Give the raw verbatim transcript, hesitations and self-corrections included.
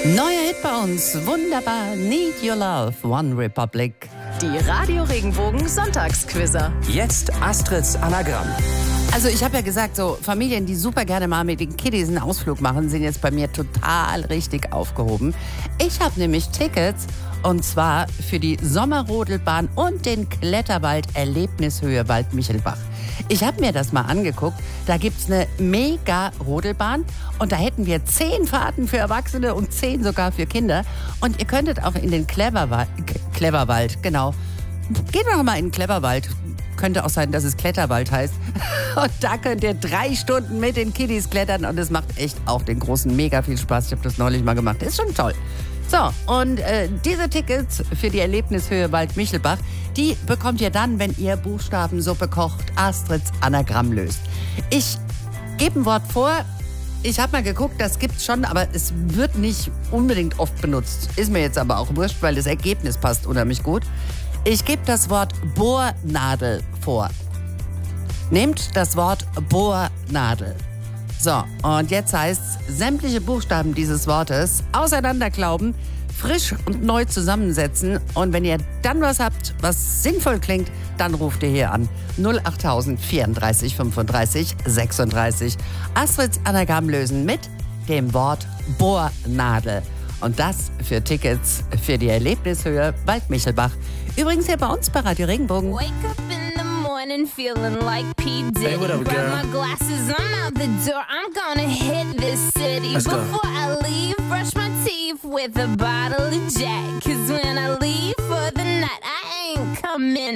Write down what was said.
Neuer Hit bei uns, wunderbar, Need Your Love, One Republic. Die Radio Regenbogen Sonntagsquizzer. Jetzt Astrids Anagramm. Also ich habe ja gesagt, so Familien, die super gerne mal mit den Kiddies einen Ausflug machen, sind jetzt bei mir total richtig aufgehoben. Ich habe nämlich Tickets und zwar für die Sommerrodelbahn und den Kletterwald Erlebnishöhe Waldmichelbach. Ich habe mir das mal angeguckt. Da gibt's eine mega Rodelbahn und da hätten wir zehn Fahrten für Erwachsene und zehn sogar für Kinder. Und ihr könntet auch in den Cleverwald, Cleverwald, genau. Geht doch mal in den Cleverwald. Könnte auch sein, dass es Kletterwald heißt. Und da könnt ihr drei Stunden mit den Kiddies klettern und es macht echt auch den Großen mega viel Spaß. Ich habe das neulich mal gemacht. Ist schon toll. So, und äh, diese Tickets für die Erlebnishöhe Waldmichelbach, die bekommt ihr dann, wenn ihr Buchstabensuppe kocht, Astrids Anagramm löst. Ich gebe ein Wort vor. Ich habe mal geguckt, das gibt's schon, aber es wird nicht unbedingt oft benutzt. Ist mir jetzt aber auch wurscht, weil das Ergebnis passt unheimlich gut. Ich gebe das Wort Bohrnadel vor. Nehmt das Wort Bohrnadel. So, und jetzt heißt es, sämtliche Buchstaben dieses Wortes auseinanderklauben, frisch und neu zusammensetzen. Und wenn ihr dann was habt, was sinnvoll klingt, dann ruft ihr hier an. null acht null vierunddreißig fünfunddreißig sechsunddreißig. Astrids Anagramm lösen mit dem Wort Bohrnadel. Und das für Tickets für die Erlebnishöhe Waldmichelbach. Übrigens hier bei uns bei Radio Regenbogen. Wake up in the morning feeling like P. Diddy. Hey, what up, Grab girl? my glasses, I'm out the door. I'm gonna hit this city. Let's go. Before I leave, brush my teeth with a bottle of Jack. Cause when I leave for the night, I ain't coming